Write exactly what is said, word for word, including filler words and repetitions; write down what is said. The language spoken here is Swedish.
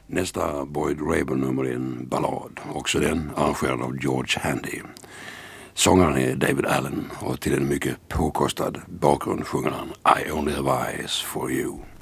Nästa Boyd Raeburn-nummer är en ballad, också den arrangerad av George Handy. Sångaren är David Allen och till en mycket påkostad bakgrund sjunger han I Only Have Eyes For You.